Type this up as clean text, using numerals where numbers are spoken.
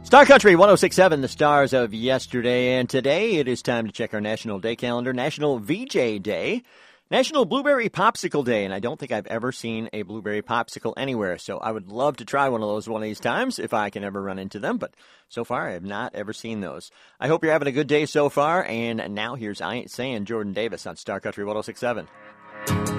Star Country 106.7, the stars of yesterday, and today it is time to check our National Day calendar. National VJ Day, National Blueberry Popsicle Day, and I don't think I've ever seen a blueberry popsicle anywhere, so I would love to try one of those one of these times if I can ever run into them, but so far I have not ever seen those. I hope you're having a good day so far, and now here's I Ain't Saying Jordan Davis on Star Country 106.7.